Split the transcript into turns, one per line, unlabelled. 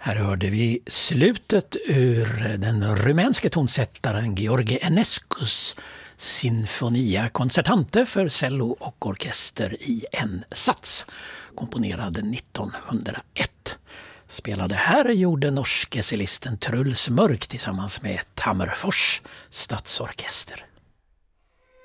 Här hörde vi slutet ur den rumänske tonsättaren George Enescus Sinfonia Concertante för cello och orkester i en sats, komponerad 1901. Spelade här gjorde norske cellisten Truls Mörk tillsammans med Tammerfors stadsorkester.